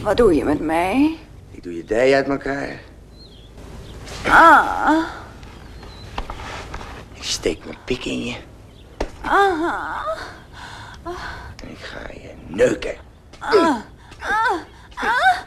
Wat doe je met mij? Ik doe je dij uit elkaar. Ah. Ik steek mijn pik in je. Ah. En ik ga je neuken. Ah.